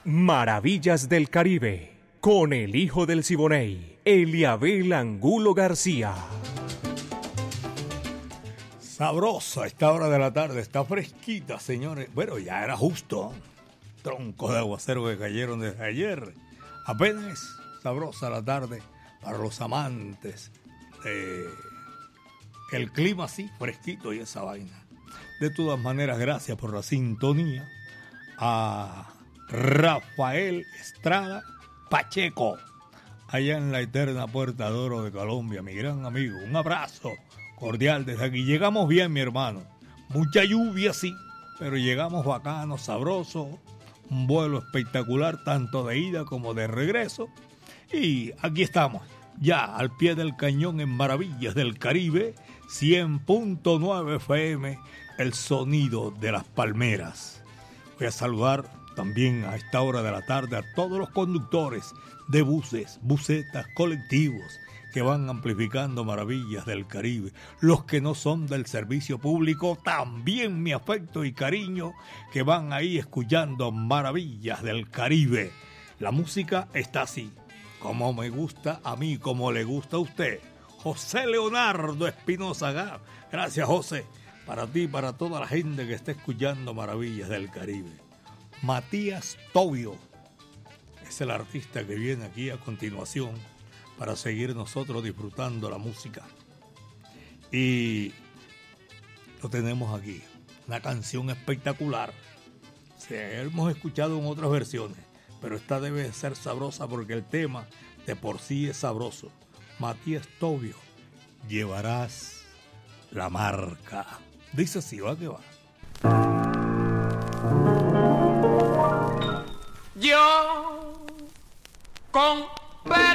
Maravillas del Caribe, con el hijo del Siboney, Eliabel Angulo García. Sabrosa a esta hora de la tarde, está fresquita, señores. Bueno, ya era justo. Troncos de aguacero que cayeron desde ayer. Apenas sabrosa la tarde para los amantes el clima así, fresquito y esa vaina. De todas maneras, gracias por la sintonía a Rafael Estrada Pacheco, allá en la eterna Puerta de Oro de Colombia, mi gran amigo. Un abrazo cordial desde aquí. Llegamos bien, mi hermano. Mucha lluvia, sí, pero llegamos bacanos, sabrosos. Un vuelo espectacular, tanto de ida como de regreso. Y aquí estamos, ya al pie del cañón en Maravillas del Caribe, 100.9 FM, el sonido de las palmeras. Voy a saludar también a esta hora de la tarde a todos los conductores de buses, busetas, colectivos que van amplificando Maravillas del Caribe. Los que no son del servicio público, también mi afecto y cariño, que van ahí escuchando Maravillas del Caribe. La música está así, como me gusta a mí, como le gusta a usted. José Leonardo Espinosa, gracias José, para ti y para toda la gente que está escuchando Maravillas del Caribe. Matías Tobio es el artista que viene aquí a continuación para seguir nosotros disfrutando la música. Y lo tenemos aquí, una canción espectacular. Sí, hemos escuchado en otras versiones, pero esta debe ser sabrosa porque el tema de por sí es sabroso. Matías Tobio, llevarás la marca. Dice así, va que va. Yo compré